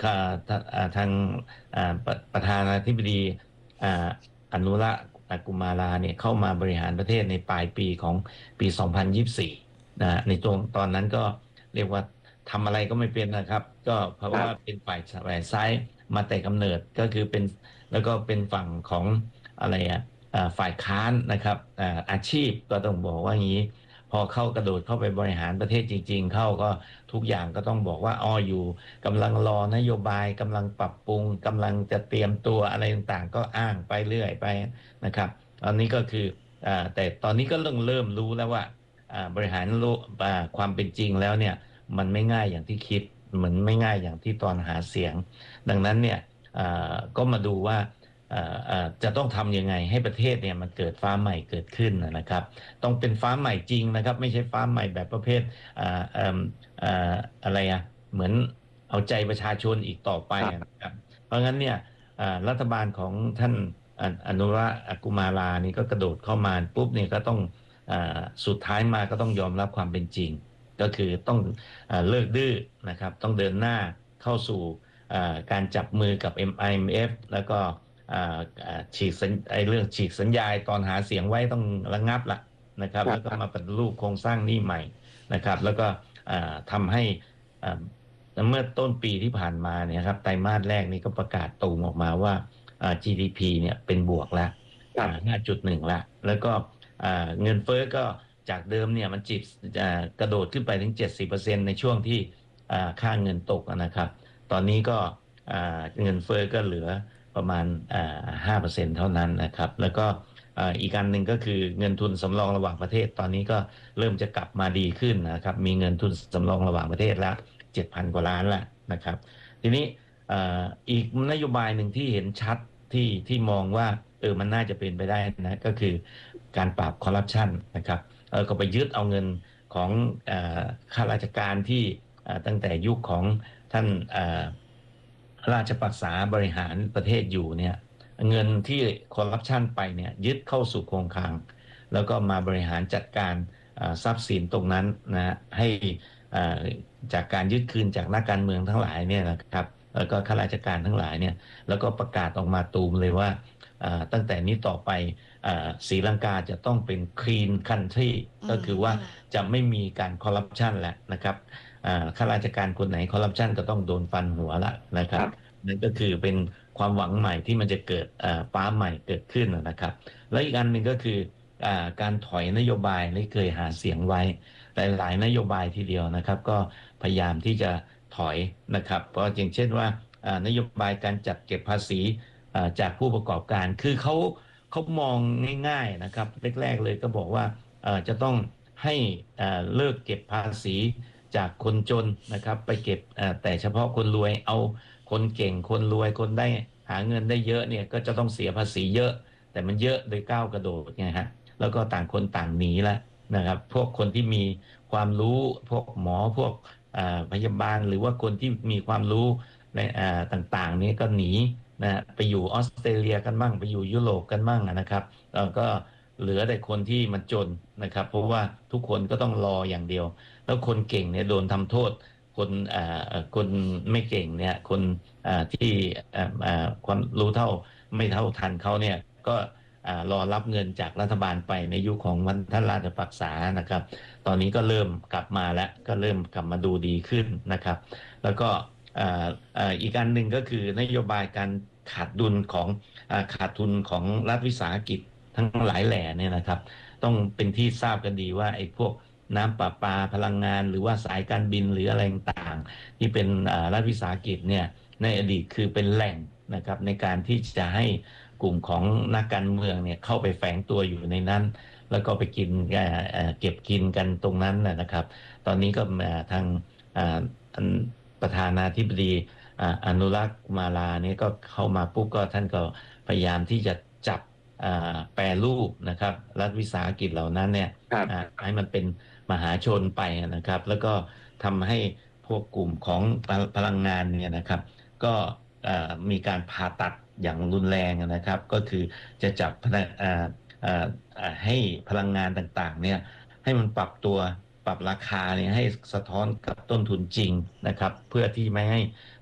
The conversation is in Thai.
ทางประธานาธิบดีอ่าอนุระกุมาราเนี่ยเข้ามาบริหารประเทศในปลายปีของปี2024นะในตอนนั้นก็เรียกว่าทำอะไรก็ไม่เป็นนะครับก็เพราะว่าครับเป็นฝ่ายซ้ายมาแต่กำเนิดก็คือเป็นแล้วก็เป็นฝั่งของอะไรฝ่ายค้านนะครับอาชีพก็ต้องบอกว่างี้พอเข้ากระโดดเข้าไปบริหารประเทศจริงๆเข้าก็ทุกอย่างก็ต้องบอกว่าอยู่กำลังรอนโยบายกำลังปรับปรุงกำลังจะเตรียมตัวอะไรต่างๆก็อ้างไปเรื่อยไปนะครับตอนนี้ก็คือแต่ตอนนี้ก็เริ่มรู้แล้วว่าบริหารโลกความเป็นจริงแล้วเนี่ยมันไม่ง่ายอย่างที่คิดเหมือนไม่ง่ายอย่างที่ตอนหาเสียงดังนั้นเนี่ยก็มาดูว่าจะต้องทำยังไงให้ประเทศเนี่ยมันเกิดฟ้าใหม่เกิดขึ้นนะครับต้องเป็นฟ้าใหม่จริงนะครับไม่ใช่ฟ้าใหม่แบบประเภทอ่าเอิ่มอ่าอะไรเหมือนเอาใจประชาชนอีกต่อไปครับนะครับเพราะงั้นเนี่ยรัฐบาลของท่านอนุรักษ์กุมารานี่ก็กระโดดเข้ามาปุ๊บเนี่ยก็ต้องสุดท้ายมาก็ต้องยอมรับความเป็นจริงก็คือต้องเลิกดื้อนะครับต้องเดินหน้าเข้าสู่การจับมือกับ IMF แล้วก็ฉีกสัญไอ้เรื่องฉีกสัญญาตอนหาเสียงไว้ต้องระงับละนะครับแล้วก็ครับมาปฏิรูปโครงสร้างหนี้ใหม่นะครับแล้วก็ทำให้อ่าเมื่อต้นปีที่ผ่านมาเนี่ยครับไตรมาสแรกนี่ก็ประกาศตูมออกมาว่าGDP เนี่ยเป็นบวกแล้วครับ 5.1ละแล้วก็เงินเฟ้อก็จากเดิมเนี่ยมันกระโดดขึ้นไปถึง70%ในช่วงที่ค่าเงินตกนะครับตอนนี้ก็เงินเฟ้อก็เหลือประมาณ5%เท่านั้นนะครับแล้วก็อีกอันหนึ่งก็คือเงินทุนสำรองระหว่างประเทศตอนนี้ก็เริ่มจะกลับมาดีขึ้นนะครับมีเงินทุนสำรองระหว่างประเทศแล้ว7,000กว่าล้านแล้วนะครับทีนี้อีกนโยบายหนึ่งที่เห็นชัดที่มองว่ามันน่าจะเป็นไปได้นะก็คือการปราบคอร์รัปชันนะครับก็ไปยึดเอาเงินของเอ่อข้าราชการที่ตั้งแต่ยุคของท่านราชปักษาบริหารประเทศอยู่เนี่ยเงินที่คอร์รัปชันไปเนี่ยยึดเข้าสู่โครงคลังแล้วก็มาบริหารจัดการทรัพย์สินตรงนั้นนะฮะให้อ่าจากการยึดคืนจากนักการเมืองทั้งหลายเนี่ยนะครับแล้วก็ข้าราชการทั้งหลายเนี่ยแล้วก็ประกาศออกมาตูมเลยว่าตั้งแต่นี้ต่อไปศรีลังกาจะต้องเป็น clean country อืก็คือว่ามจะไม่มีการคอร์รัปชันแล้วนะครับข้าราชการคนไหนคอร์รัปชันก็ต้องโดนฟันหัวละนะครับครับนั่นก็คือเป็นความหวังใหม่ที่มันจะเกิดฟ้าใหม่เกิดขึ้นนะครับแล้วอีกอันหนึ่งก็คือการถอยนโยบายที่เคยหาเสียงไว้หลายๆนโยบายทีเดียวนะครับก็พยายามที่จะถอยนะครับเพราะอย่างเช่นว่านโยบายการจัดเก็บภาษีจากผู้ประกอบการคือเขามองง่ายๆนะครับแรกๆเลยก็บอกว่าจะต้องให้เลิกเก็บภาษีจากคนจนนะครับไปเก็บแต่เฉพาะคนรวยเอาคนเก่งคนรวยคนได้หาเงินได้เยอะเนี่ยก็จะต้องเสียภาษีเยอะแต่มันเยอะโดยก้าวกระโดดไงฮะแล้วก็ต่างคนต่างหนีแล้วนะครับพวกคนที่มีความรู้พวกหมอพวกพยาบาลหรือว่าคนที่มีความรู้ในต่างๆนี้ก็หนีนะไปอยู่ออสเตรเลียกันบ้างไปอยู่ยุโรปกันบ้างนะครับก็เหลือแต่คนที่มันจนนะครับเพราะว่าทุกคนก็ต้องรออย่างเดียวแล้วคนเก่งเนี่ยโดนทำโทษคนคนไม่เก่งเนี่ยคนที่ความรู้เท่าไม่เท่าทันเขาเนี่ยก็รอรับเงินจากรัฐบาลไปในยุคของวันท่านราชปักษานะครับตอนนี้ก็เริ่มกลับมาแล้วก็เริ่มกลับมาดูดีขึ้นนะครับแล้วก็อีกอันหนึ่งก็คือนโยบายการขาดดุลของขาดทุนของรัฐวิสาหกิจทั้งหลายแหล่เนี่ยนะครับต้องเป็นที่ทราบกันดีว่าไอ้พวกน้ำประปาพลังงานหรือว่าสายการบินหรืออะไรต่างๆที่เป็นรัฐวิสาหกิจเนี่ยในอดีตคือเป็นแหล่งนะครับในการที่จะให้กลุ่มของนักการเมืองเนี่ยเข้าไปแฝงตัวอยู่ในนั้นแล้วก็ไปกินเก็บกินกันตรงนั้นนะครับตอนนี้ก็ทางอ่าประธานาธิบดีอนุรักษ์มาลาเนี่ยก็เข้ามาปุ๊บก็ท่านก็พยายามที่จะจับแปรรูปนะครับรัฐวิสาหกิจเหล่านั้นเนี่ยครับให้มันเป็นมหาชนไปนะครับแล้วก็ทำให้พวกกลุ่มของพลังงานเนี่ยนะครับก็มีการผ่าตัดอย่างรุนแรงนะครับก็คือจะจับพลังให้พลังงานต่างๆเนี่ยให้มันปรับตัวปรับราคาเนี่ยให้สะท้อนกับต้นทุนจริงนะครับเพื่อที่ไม่ให้